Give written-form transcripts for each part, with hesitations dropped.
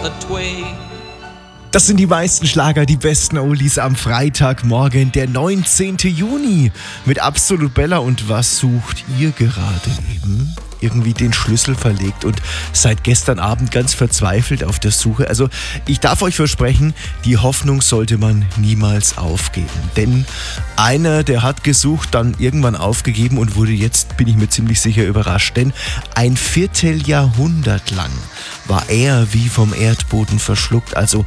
a twig. Das sind die meisten Schlager, die besten Oldies am Freitagmorgen, der 19. Juni. Mit Absolut Bella. Und was sucht ihr gerade eben? Irgendwie den Schlüssel verlegt und seit gestern Abend ganz verzweifelt auf der Suche. Also ich darf euch versprechen, die Hoffnung sollte man niemals aufgeben. Denn einer, der hat gesucht, dann irgendwann aufgegeben und wurde jetzt, bin ich mir ziemlich sicher, überrascht. Denn ein Vierteljahrhundert lang war er wie vom Erdboden verschluckt. Also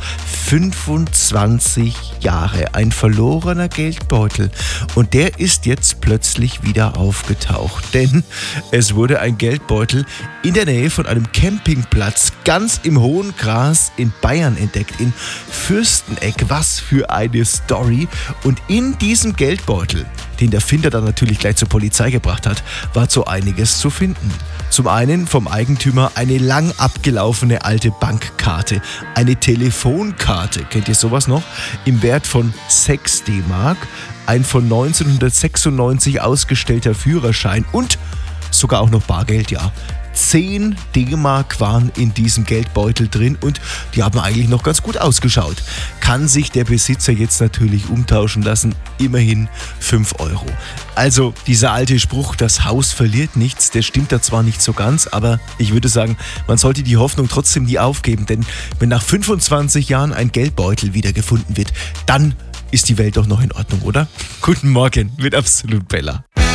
25 Jahre, ein verlorener Geldbeutel. Und der ist jetzt plötzlich wieder aufgetaucht. Denn es wurde ein Geldbeutel in der Nähe von einem Campingplatz ganz im hohen Gras in Bayern entdeckt, in Fürsteneck. Was für eine Story. Und in diesem Geldbeutel, den der Finder dann natürlich gleich zur Polizei gebracht hat, war so einiges zu finden. Zum einen vom Eigentümer eine lang abgelaufene alte Bankkarte, eine Telefonkarte, kennt ihr sowas noch? Im Wert von 6 D-Mark, ein von 1996 ausgestellter Führerschein und sogar auch noch Bargeld, ja. 10 D-Mark waren in diesem Geldbeutel drin und die haben eigentlich noch ganz gut ausgeschaut. Kann sich der Besitzer jetzt natürlich umtauschen lassen, immerhin 5 Euro. Also dieser alte Spruch, das Haus verliert nichts, der stimmt da zwar nicht so ganz, aber ich würde sagen, man sollte die Hoffnung trotzdem nie aufgeben, denn wenn nach 25 Jahren ein Geldbeutel wiedergefunden wird, dann ist die Welt doch noch in Ordnung, oder? Guten Morgen mit Absolut Bella.